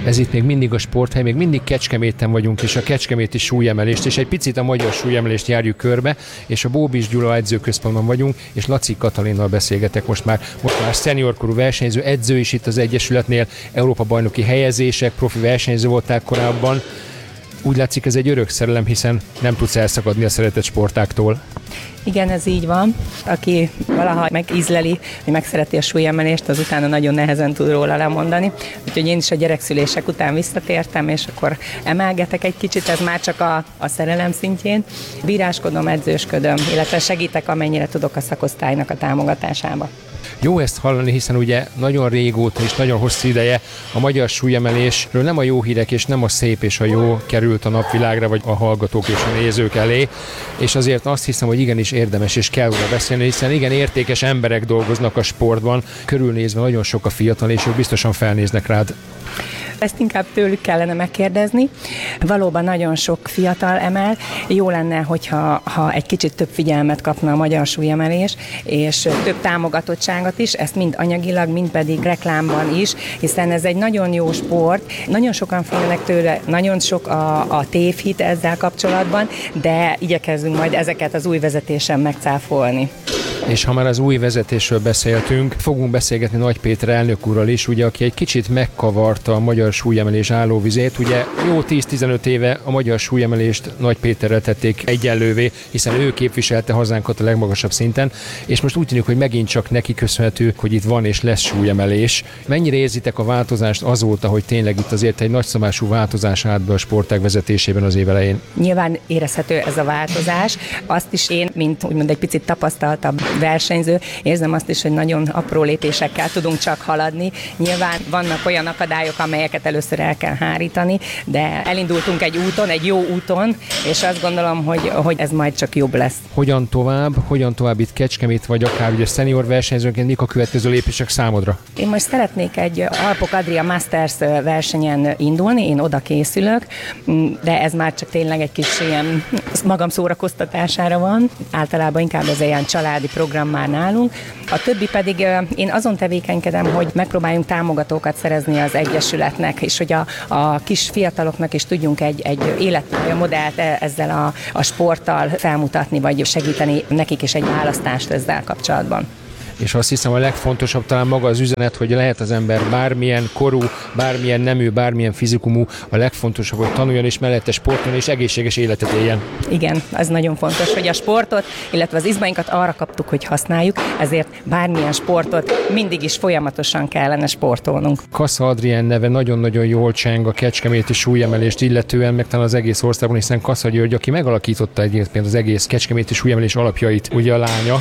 Ez itt még mindig a sporthely, még mindig Kecskeméten vagyunk, és a kecskeméti súlyemelést, és egy picit a magyar súlyemelést járjuk körbe, és a Bóbis Gyula edzőközpontban vagyunk, és Laci Katalinnal beszélgetek most már szeniorkorú versenyző, edző is itt az Egyesületnél, Európa-bajnoki helyezések, profi versenyző voltál korábban. Úgy látszik, ez egy örök szerelem, hiszen nem tudsz elszakadni a szeretett sportáktól. Igen, ez így van. Aki valaha megízleli, hogy megszereti a súlyemelést, az utána nagyon nehezen tud róla lemondani. Úgyhogy én is a gyerekszülések után visszatértem, és akkor emelgetek egy kicsit, ez már csak a szerelem szintjén. Bíráskodom, edzősködöm, illetve segítek, amennyire tudok a szakosztálynak a támogatásába. Jó ezt hallani, hiszen ugye nagyon régóta és nagyon hosszú ideje a magyar súlyemelésről nem a jó hírek és nem a szép és a jó került a napvilágra, vagy a hallgatók és a nézők elé, és azért azt hiszem, hogy igenis érdemes és kell róla beszélni, hiszen igen értékes emberek dolgoznak a sportban, körülnézve nagyon sok a fiatal, és ők biztosan felnéznek rád. Ezt inkább tőlük kellene megkérdezni. Valóban nagyon sok fiatal emel. Jó lenne, hogyha egy kicsit több figyelmet kapna a magyar súlyemelés, és több támogatottságot is, ezt mind anyagilag, mind pedig reklámban is, hiszen ez egy nagyon jó sport. Nagyon sokan félnek tőle, nagyon sok a tévhit ezzel kapcsolatban, de igyekezzünk majd ezeket az új vezetésen megcáfolni. És ha már az új vezetésről beszéltünk, fogunk beszélgetni Nagy Péter elnök úrral is, ugye, aki egy kicsit megkavarta a magyar súlyemelés állóvizét. Ugye jó 10-15 éve a magyar súlyemelést Nagy Péterrel tették egyenlővé, hiszen ő képviselte hazánkat a legmagasabb szinten, és most úgy tűnik, hogy megint csak neki köszönhető, hogy itt van és lesz súlyemelés. Mennyire érzitek a változást azóta, hogy tényleg itt azért egy nagyszabású változás állt be a sportág vezetésében az év elején? Nyilván érezhető ez a változás. Azt is én, mint úgymond egy picit tapasztaltabb versenyző, érzem azt is, hogy nagyon apró lépésekkel tudunk csak haladni. Nyilván vannak olyan akadályok, amelyeket először el kell hárítani, de elindultunk egy úton, egy jó úton, és azt gondolom, hogy ez majd csak jobb lesz. Hogyan tovább itt Kecskemét, vagy akár ugye senior versenyzőként, mik a következő lépések számodra? Én most szeretnék egy Alpok Adria Masters versenyen indulni, én oda készülök, de ez már csak tényleg egy kis ilyen magam szórakoztatására van. Általában inkább ez ilyen családi program már nálunk. A többi pedig én azon tevékenykedem, hogy megpróbáljunk támogatókat szerezni az Egyesületnek, és hogy a kis fiataloknak is tudjunk egy életpályamodellt ezzel a sporttal felmutatni, vagy segíteni nekik is egy választást ezzel kapcsolatban. És azt hiszem a legfontosabb talán maga az üzenet, hogy lehet az ember bármilyen korú, bármilyen nemű, bármilyen fizikumú, a legfontosabb, hogy tanuljon és mellette sportoljon és egészséges életet éljen. Igen, az nagyon fontos, hogy a sportot, illetve az izmainkat arra kaptuk, hogy használjuk, ezért bármilyen sportot mindig is folyamatosan kellene sportolnunk. Kassa Adrián neve nagyon-nagyon jól cseng a kecskeméti súlyemelést illetően, meg talán az egész országban, hiszen Kassa György, aki megalakította egyébként az egész kecskeméti súlyemelés alapjait, ugye a lánya.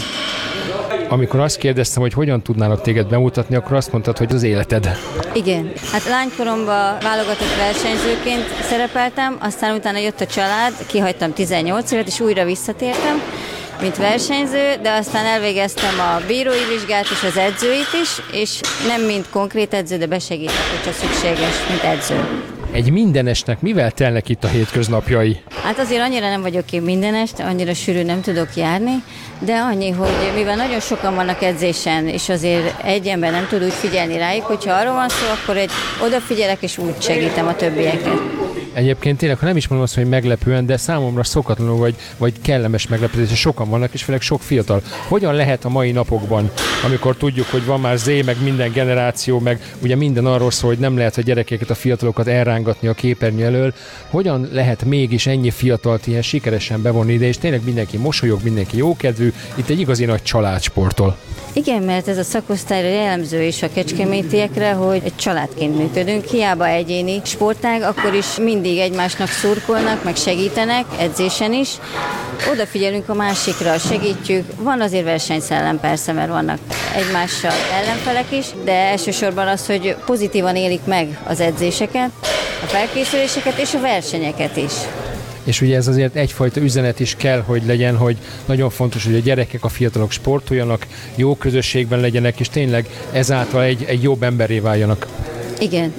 Amikor azt kérdeztem, hogy hogyan tudnának téged bemutatni, akkor azt mondtad, hogy az életed. Igen. Hát lánykoromban válogatott versenyzőként szerepeltem, aztán utána jött a család, kihagytam 18 évet, és újra visszatértem, mint versenyző, de aztán elvégeztem a bírói vizsgát és az edzőit is, és nem mint konkrét edző, de besegítek, hogyha szükséges, mint edző. Egy mindenesnek mivel telnek itt a hétköznapjai? Hát azért annyira nem vagyok én mindenes, annyira sűrű nem tudok járni, de annyi, hogy mivel nagyon sokan vannak edzésen, és azért egy ember nem tud úgy figyelni rájuk, hogyha arról van szó, akkor odafigyelek és úgy segítem a többieket. Egyébként tényleg, ha nem is mondom azt, hogy meglepően, de számomra szokatlanul vagy kellemes meglepetés, sokan vannak, és főleg sok fiatal. Hogyan lehet a mai napokban, amikor tudjuk, hogy van már Z, meg minden generáció, meg ugye minden arról szól, hogy nem lehet a gyerekeket, a fiatalokat elrángatni a képernyő elől, hogyan lehet mégis ennyi fiatalt ilyen sikeresen bevonni ide, és tényleg mindenki mosolyog, mindenki jókedvű, itt egy igazi nagy családsporttól. Igen, mert ez a szakosztályra jellemző is a kecskemétiekre, hogy egy családként működünk, hiába egyéni sportág, akkor is mindig egymásnak szurkolnak, meg segítenek, edzésen is. Odafigyelünk a másikra, segítjük. Van azért versenyszellem persze, mert vannak egymással ellenfelek is, de elsősorban az, hogy pozitívan élik meg az edzéseket, a felkészüléseket és a versenyeket is. És ugye ez azért egyfajta üzenet is kell, hogy legyen, hogy nagyon fontos, hogy a gyerekek, a fiatalok sportoljanak, jó közösségben legyenek, és tényleg ezáltal egy jobb emberré váljanak. Igen.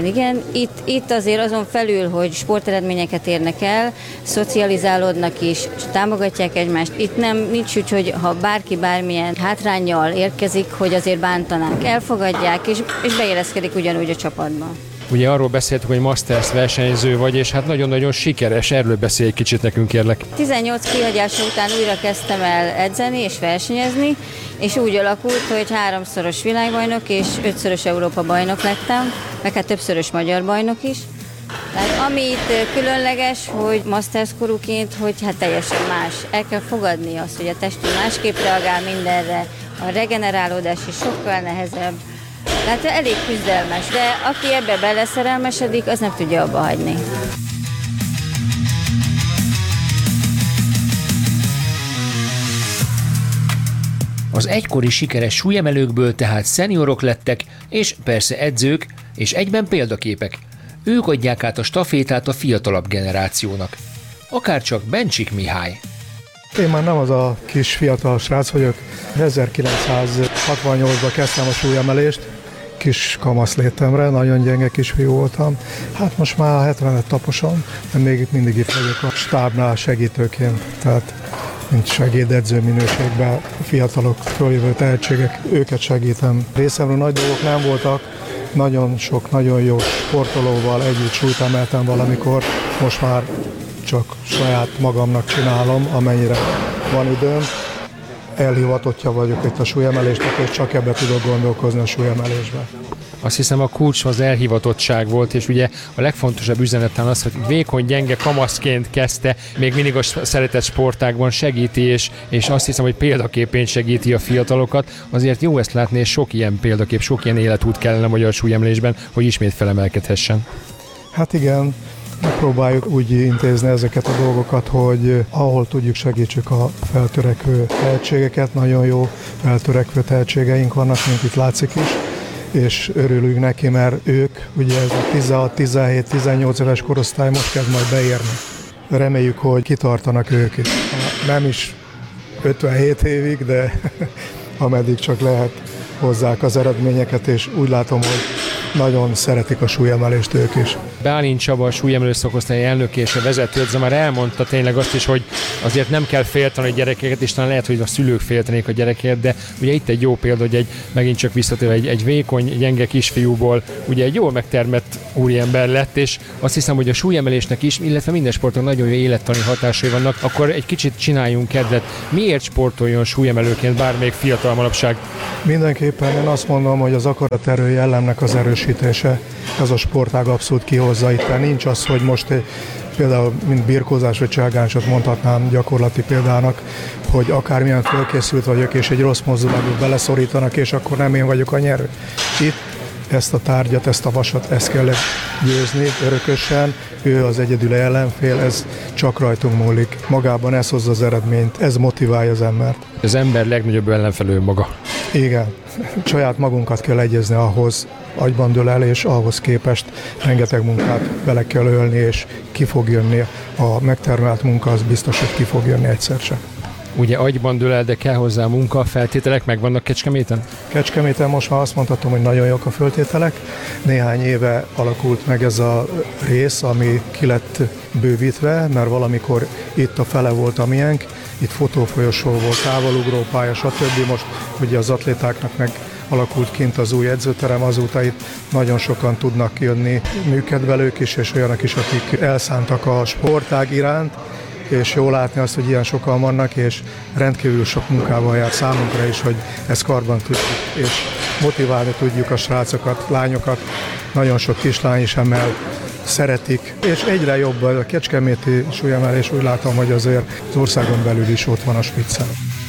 Itt azért azon felül, hogy sporteredményeket érnek el, szocializálódnak is, és támogatják egymást. Itt nincs úgy, hogy ha bárki bármilyen hátránnyal érkezik, hogy azért bántanák. Elfogadják, és beilleszkedik ugyanúgy a csapatban. Ugye arról beszéltük, hogy Masters versenyző vagy, és hát nagyon-nagyon sikeres. Erről beszélj egy kicsit nekünk, kérlek. 18 kihagyása után újra kezdtem el edzeni és versenyezni, és úgy alakult, hogy 3-szoros világbajnok és 5-szörös Európa bajnok lettem, meg hát többszörös magyar bajnok is. Tehát ami itt különleges, hogy Masters korúként, hogy hát teljesen más. El kell fogadni azt, hogy a testünk másképp reagál mindenre, a regenerálódás is sokkal nehezebb. Tehát elég küzdelmes, de aki ebbe beleszerelmesedik, az nem tudja abba hagyni. Az egykori sikeres súlyemelőkből tehát szeniorok lettek, és persze edzők, és egyben példaképek. Ők adják át a stafétát a fiatalabb generációnak. Akárcsak Bencsik Mihály. Én már nem az a kis fiatal srác vagyok. 1968-ban kezdtem a súlyemelést, kis kamasz létemre, nagyon gyenge kisfiú voltam. Hát most már 70-et taposom, de még itt mindig itt vagyok a stábnál segítőként, tehát mint segédedző minőségben a fiatalok, följövő tehetségek, őket segítem. Részemről nagy dolgok nem voltak, nagyon sok, nagyon jó sportolóval együtt súlyt emeltem valamikor, most már csak saját magamnak csinálom, amennyire van időm. Elhivatottja vagyok itt a súlyemelésnek, és csak ebbe tudok gondolkozni a súlyemelésben. Azt hiszem a kulcs az elhivatottság volt, és ugye a legfontosabb üzeneten az, hogy vékony, gyenge kamaszként kezdte, még mindig a szeretett sportágban segíti, és azt hiszem, hogy példaképén segíti a fiatalokat. Azért jó ezt látni, és sok ilyen példakép, sok ilyen életút kellene a magyar súlyemelésben, hogy ismét felemelkedhessen. Hát igen, megpróbáljuk úgy intézni ezeket a dolgokat, hogy ahol tudjuk, segítsük a feltörekvő tehetségeket. Nagyon jó feltörekvő tehetségeink vannak, mint itt látszik is, és örülünk neki, mert ők, ugye ez a 16, 17, 18 éves korosztály most kezd majd beérni. Reméljük, hogy kitartanak ők is. Nem is 57 évig, de ameddig csak lehet, hozzák az eredményeket, és úgy látom, hogy nagyon szeretik a súlyemelést ők is. Bálint Csaba, a súlyemelő szakosztály elnöke és a vezetőedző már elmondta tényleg azt is, hogy azért nem kell félteni a gyerekeket, és talán lehet, hogy a szülők féltenék a gyerekeket, de ugye itt egy jó példa, hogy megint csak visszatérve egy vékony, gyenge kisfiúból ugye egy jól megtermett úriember lett, és azt hiszem, hogy a súlyemelésnek is, illetve minden sporton nagyon jó élettani hatásai vannak, akkor egy kicsit csináljunk kedvet. Miért sportoljon súlyemelőként bármelyik fiatal manapság? Mindenképpen én azt mondom, hogy az akaraterő jellemnek az erősítése, ez a sportág abszolút kihozza itt. Nincs az, hogy most például mint birkózás vagy cselgánsot mondhatnám gyakorlati példának, hogy akármilyen fölkészült vagyok, és egy rossz mozdulatba beleszorítanak, és akkor nem én vagyok a nyerő. Itt ezt a tárgyat, ezt a vasat, ezt kell győzni örökösen, ő az egyedül ellenfél, ez csak rajtunk múlik. Magában ez hozza az eredményt, ez motiválja az embert. Az ember legnagyobb ellenfele önmaga. Igen, saját magunkat kell egyezni ahhoz, agyban dől el, és ahhoz képest rengeteg munkát bele kell ölni, és ki fog jönni. A megtermelt munka az biztos, hogy ki fog jönni egyszer sem. Ugye agyban dől el, de kell hozzá munka, feltételek megvannak Kecskeméten? Kecskeméten most már azt mondhatom, hogy nagyon jók a feltételek. Néhány éve alakult meg ez a rész, ami ki lett bővítve, mert valamikor itt a fele volt a miénk, itt fotófolyosó volt, távolugró pálya, stb. Most ugye az atlétáknak meg alakult kint az új edzőterem, azóta itt nagyon sokan tudnak jönni műkedvelők is, és olyanok is, akik elszántak a sportág iránt, és jó látni azt, hogy ilyen sokan vannak, és rendkívül sok munkával jár számunkra is, hogy ezt karban tudjuk, és motiválni tudjuk a srácokat, lányokat. Nagyon sok kislány is emel, szeretik, és egyre jobb a kecskeméti súlyemelés, úgy látom, hogy azért az országon belül is ott van a spiccen.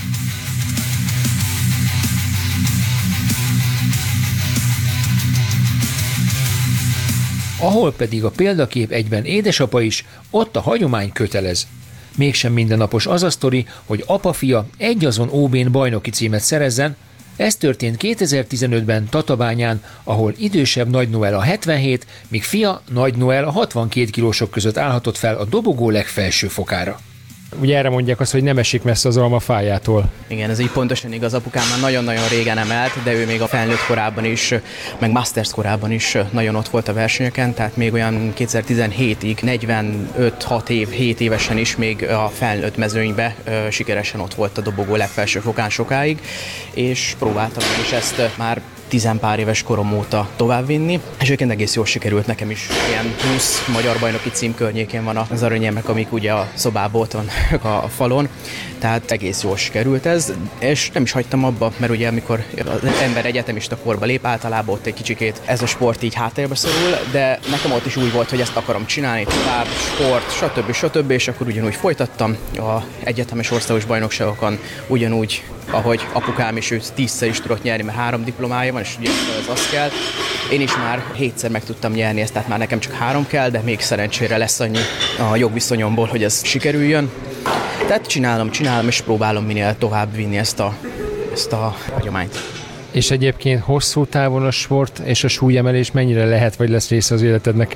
Ahol pedig a példakép egyben édesapa is, ott a hagyomány kötelez. Mégsem mindennapos az a sztori, hogy apa-fia egyazon OB-n bajnoki címet szerezzen. Ez történt 2015-ben Tatabányán, ahol idősebb Nagy Noel a 77, míg fia Nagy Noel a 62 kilósok között állhatott fel a dobogó legfelső fokára. Ugye erre mondják azt, hogy nem esik messze az alma fájától. Igen, ez így pontosan igaz. Apukám már nagyon-nagyon régen emelt, de ő még a felnőtt korában is, meg Masters korában is nagyon ott volt a versenyeken, tehát még olyan 2017-ig, 45-6 év, 7 évesen is még a felnőtt mezőnybe sikeresen ott volt a dobogó legfelső fokán sokáig, és próbáltam is ezt már 10 pár éves korom óta továbbvinni, és egyébként egész jól sikerült nekem is. Ilyen 20 magyar bajnoki cím környékén van az aranyérmek, amik ugye a szobából ott vannak a falon, tehát egész jól sikerült ez, és nem is hagytam abba, mert ugye amikor az ember egyetemista korba lép, általában ott egy kicsikét ez a sport így háttérbe szorul, de nekem ott is úgy volt, hogy ezt akarom csinálni, tovább, sport, stb. És akkor ugyanúgy folytattam a egyetemes országos bajnokságokon, ugyanúgy, ahogy apukám is, őt 10-szer is tudott nyerni, mert 3 diplomája van, és ugye ez az kell. Én is már 7-szer meg tudtam nyerni ezt, tehát már nekem csak 3 kell, de még szerencsére lesz annyi a jogviszonyomból, hogy ez sikerüljön. Tehát csinálom, és próbálom minél tovább vinni ezt a hagyományt. És egyébként hosszú távon a sport és a súlyemelés mennyire lehet vagy lesz része az életednek?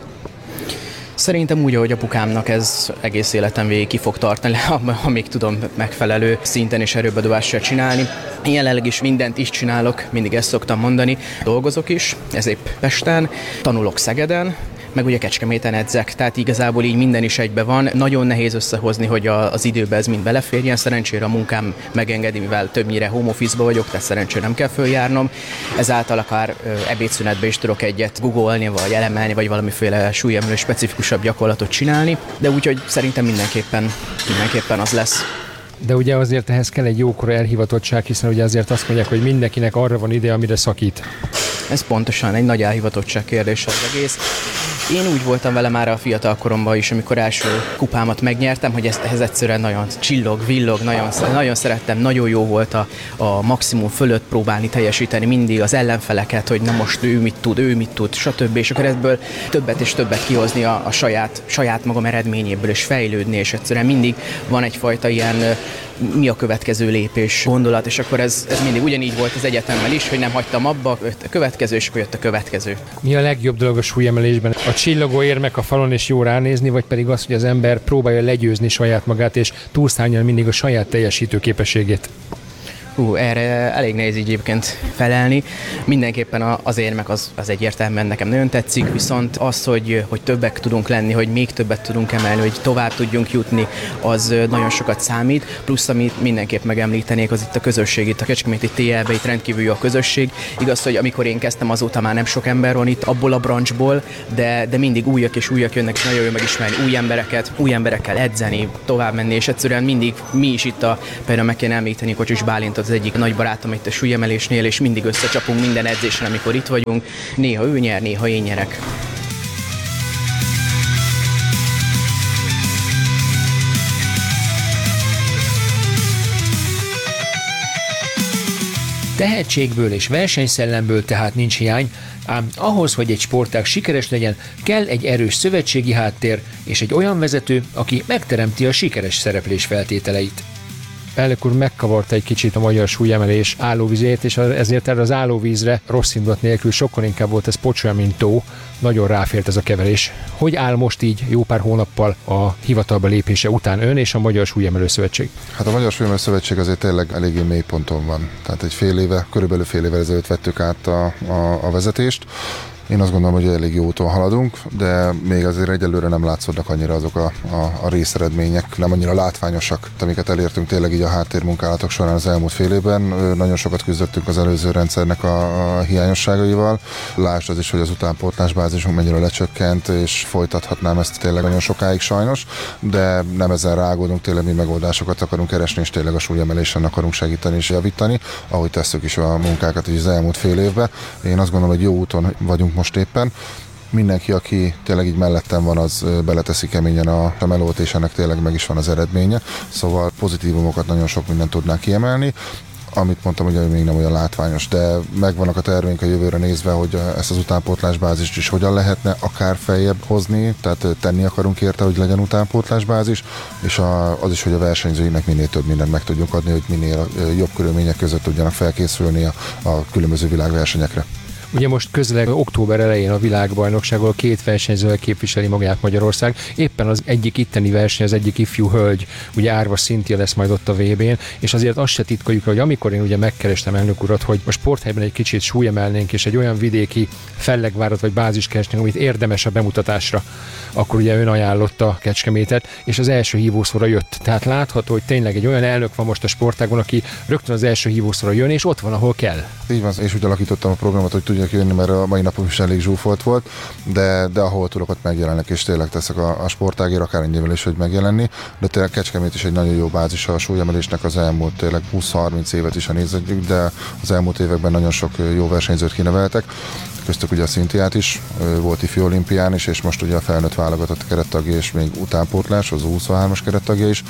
Szerintem úgy, ahogy apukámnak ez egész életem végig ki fog tartani, amíg tudom megfelelő szinten és erőbedobással csinálni. Én jelenleg is mindent is csinálok, mindig ezt szoktam mondani. Dolgozok is, ez épp Pesten, tanulok Szegeden, meg ugye Kecskeméten edzek, tehát igazából így minden is egybe van. Nagyon nehéz összehozni, hogy az időbe ez mind beleférjen. Szerencsére a munkám megengedi, mivel többnyire home office-ba vagyok, tehát szerencsére nem kell följárnom. Ezáltal akár ebédszünetben is tudok egyet googolni, vagy elemelni, vagy valamiféle súlyemelő specifikusabb gyakorlatot csinálni, de úgyhogy szerintem mindenképpen az lesz. De ugye azért ehhez kell egy jókora elhivatottság, hiszen ugye azért azt mondják, hogy mindenkinek arra van ide, amire szakít. Ez pontosan egy nagy elhivatottság kérdés az egész. Én úgy voltam vele már a fiatal koromban is, amikor első kupámat megnyertem, hogy ehhez egyszerűen nagyon villog, nagyon szerettem, nagyon jó volt a maximum fölött próbálni teljesíteni mindig az ellenfeleket, hogy na most ő mit tud, stb. És akkor ebből többet és többet kihozni a saját magam eredményéből, és fejlődni, és egyszerűen mindig van egyfajta ilyen mi a következő lépés gondolat, és akkor ez mindig ugyanígy volt az egyetemmel is, hogy nem hagytam abba, jött a következő, és akkor jött a következő. Mi a legjobb dolog a súlyemelésben? A csillogó érmek a falon és jó ránézni, vagy pedig az, hogy az ember próbálja legyőzni saját magát, és túlszárnyal mindig a saját teljesítő képességét? Erre elég nehéz így egyébként felelni. Mindenképpen az érmek az egyértelműen nekem nagyon tetszik, viszont az, hogy többek tudunk lenni, hogy még többet tudunk emelni, hogy tovább tudjunk jutni, az nagyon sokat számít. Plusz, amit mindenképp megemlítenék, az itt a közösség, itt a kecskeméti TL-be, itt rendkívül jó a közösség. Igaz, hogy amikor én kezdtem, azóta már nem sok ember van itt abból a branchból, de mindig újak és újak jönnek, és nagyon jó megismerni új emberekkel edzeni, tovább menni, és egyszerűen mindig mi is itt például meg kéne említeni Kocsis Bálint, az egyik nagy barátom itt a súlyemelésnél, és mindig összecsapunk minden edzésen, amikor itt vagyunk. Néha ő nyer, néha én nyerek. Tehetségből és versenysellemből tehát nincs hiány, ám ahhoz, hogy egy sportág sikeres legyen, kell egy erős szövetségi háttér és egy olyan vezető, aki megteremti a sikeres szereplés feltételeit. Elnök úr megkavarta egy kicsit a magyar súlyemelés állóvizét, és ezért erre az állóvízre rossz indulat nélkül sokkal inkább volt ez pocsolya, mint tó. Nagyon ráfért ez a keverés. Hogy áll most így jó pár hónappal a hivatalba lépése után ön és a Magyar Súlyemelő Szövetség? Hát a Magyar Súlyemelő Szövetség azért tényleg eléggé mély ponton van. Tehát körülbelül fél éve ezelőtt vettük át a vezetést. Én azt gondolom, hogy elég jó úton haladunk, de még azért egyelőre nem látszódnak annyira azok a részeredmények, nem annyira látványosak, amiket elértünk tényleg így a háttérmunkálatok során az elmúlt fél évben. Nagyon sokat küzdöttünk az előző rendszernek a hiányosságaival. Lásd az is, hogy az utánpótlásbázisunk mennyire lecsökkent, és folytathatnám ezt tényleg nagyon sokáig sajnos, de nem ezen rágódunk, tényleg mi megoldásokat akarunk keresni, és tényleg a súlyemelésen akarunk segíteni és javítani, ahogy tesszük is a munkákat így az elmúlt fél évben. Én azt gondolom, hogy jó úton vagyunk most éppen. Mindenki, aki tényleg így mellettem van, az beleteszi keményen a melót, és ennek tényleg meg is van az eredménye. Szóval pozitívumokat nagyon sok mindent tudnánk kiemelni. Amit mondtam, hogy még nem olyan látványos, de megvannak a terveink a jövőre nézve, hogy ezt az utánpótlásbázist is hogyan lehetne akár feljebb hozni, tehát tenni akarunk érte, hogy legyen utánpótlásbázis, és az is, hogy a versenyzőinek minél több mindent meg tudjunk adni, hogy minél jobb körülmények között tudjanak felkészülni a különböző világversenyekre. Ugye most közeleg október elején a világbajnokságon 2 versenyzővel képviseli magát Magyarország. Éppen az egyik itteni verseny, az egyik ifjú hölgy, ugye Árva Szinthia lesz majd ott a VB-n, és azért azt se titkoljuk, hogy amikor én ugye megkerestem elnök urat, hogy a sporthelyben egy kicsit súlyemelnénk, és egy olyan vidéki Fellegvárat vagy bázis keresnénk, amit érdemes a bemutatásra, akkor ugye ön ajánlotta Kecskemétet, és az első hívószóra jött. Tehát látható, hogy tényleg egy olyan elnök van most a sportágon, aki rögtön az első hívószóra jön, és ott van, ahol kell. Így van, és úgy alakítottam a programot, hogy tudjak jönni, mert a mai napom is elég zsúfolt volt, de ahol tudok, ott megjelenek, és tényleg teszek a sportágért, akár ennyivel is, hogy megjelenni. De tényleg Kecskemét is egy nagyon jó bázis a súlyemelésnek az elmúlt tényleg 20-30 évet is, ha nézzük, de az elmúlt években nagyon sok jó versenyzőt kineveltek. Köztük ugye a Szinthiát is, volt ifjú olimpián is, és most ugye a felnőtt válogatott kerettagja, és még utánpótlás, az 23-as kerettagja is.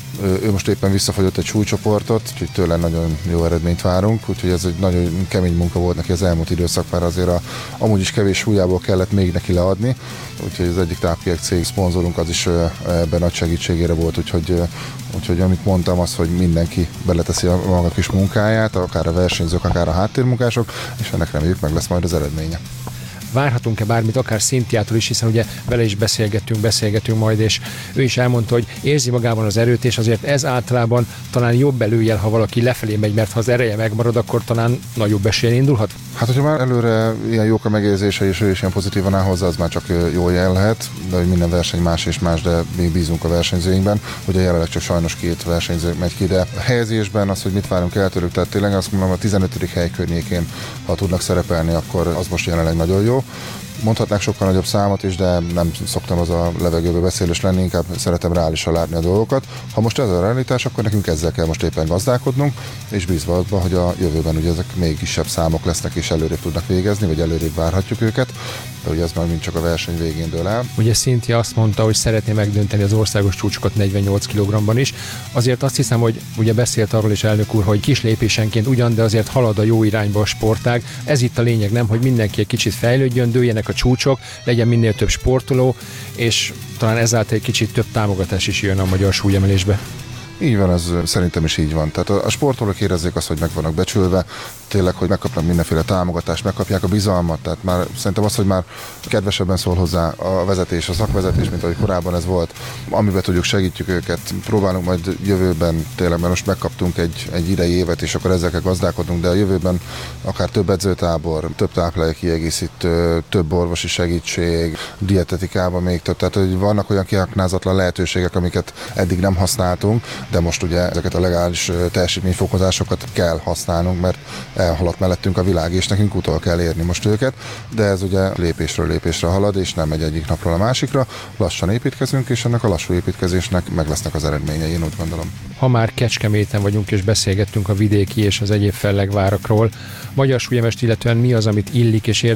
Ő most éppen visszafogyott egy súlycsoportot, úgyhogy tőle nagyon jó eredményt várunk, úgyhogy ez egy nagyon kemény munka volt neki az elmúlt időszakban, azért amúgy is kevés súlyából kellett még neki leadni, úgyhogy az egyik tápkiek cég szponzorunk az is ebben nagy segítségére volt, úgyhogy amit mondtam, az, hogy mindenki beleteszi a maga kis munkáját, akár a versenyzők, akár a háttérmunkások, és ennek reméljük meg lesz majd az eredménye. Várhatunk-e bármit akár Szinthiától is, hiszen ugye vele is beszélgetünk majd, és ő is elmondta, hogy érzi magában az erőt, és azért ez általában talán jobb előjel, ha valaki lefelé megy, mert ha az ereje megmarad, akkor talán nagyobb esélyen indulhat. Hát, hogyha már előre ilyen jók a megérzése, és ő is ilyen pozitívan áll hozzá, az már csak jó jel lehet, de hogy minden verseny más és más, de mi bízunk a versenyzőinkben. Ugye jelenleg csak sajnos 2 versenyző megy ki, de a helyezésben az, hogy mit várunk el tőlük, tehát tényleg azt mondom, a 15. hely környékén, ha tudnak szerepelni, akkor az most jelenleg nagyon jó. Mondhatnák sokkal nagyobb számot is, de nem szoktam az a levegőbe beszélős lenni, inkább szeretem reálisan látni a dolgokat. Ha most ez a realitás, akkor nekünk ezzel kell most éppen gazdálkodnunk, és bízva abban, hogy a jövőben ugye ezek még kisebb számok lesznek, és előrébb tudnak végezni, vagy előrébb várhatjuk őket, de ugye ez már mind csak a verseny végén dől el. Ugye Szinthia azt mondta, hogy szeretné megdönteni az országos csúcsokat 48 kg-ban is. Azért azt hiszem, hogy ugye beszélt arról is elnök úr, hogy kis lépésenként ugyan, de azért halad a jó irányba a sportág. Ez itt a lényeg, nem, hogy mindenki egy kicsit fejlődjön, dőljenek a csúcsok, legyen minél több sportoló, és talán ezáltal egy kicsit több támogatás is jön a magyar súlyemelésbe. Így van, ez szerintem is így van. Tehát a sportolók érezzék azt, hogy meg vannak becsülve, tényleg, hogy megkapnak mindenféle támogatást, megkapják a bizalmat, tehát már szerintem az, hogy már kedvesebben szól hozzá a vezetés, a szakvezetés, mint ahogy korábban ez volt, amiben tudjuk, segítjük őket, próbálunk majd jövőben, tényleg, mert most megkaptunk egy idei évet, és akkor ezzel kell gazdálkodnunk, de a jövőben akár több edzőtábor, több táplálék kiegészítő, több orvosi segítség, dietetikában még több, tehát hogy vannak olyan kiaknázatlan lehetőségek, amiket eddig nem használtunk, de most ugye ezeket a legális teljesítményfokozásokat kell használnunk, mert elhaladt mellettünk a világ, és nekünk utol kell érni most őket, de ez ugye lépésről lépésre halad, és nem megy egyik napról a másikra, lassan építkezünk, és ennek a lassú építkezésnek meg lesznek az eredményei, én úgy gondolom. Ha már Kecskeméten vagyunk, és beszélgettünk a vidéki és az egyéb fellegvárakról, magyar súlyemest illetően mi az, amit illik és